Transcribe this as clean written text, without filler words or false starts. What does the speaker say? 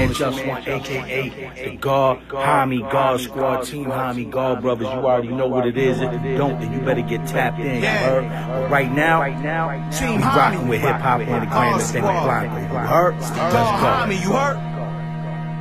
man Just One, aka the God Homie God Squad, Team Homie God Brothers. You already know what it is. If you don't, then you better get tapped in. You heard? But right now, we rocking with hip hop on the grand thing with Blanco. You heard? Let's go. You heard?